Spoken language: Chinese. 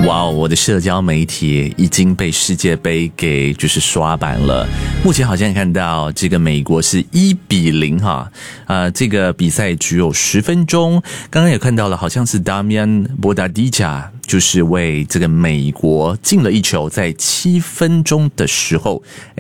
哇哦，我的社交媒体已经被世界杯给就是刷版了。目前好像看到这个美国是1-0哈，这个比赛只有10分钟。刚刚也看到了，好像是 Damian Bordadija 就是为这个美国进了一球，在7分钟的时候。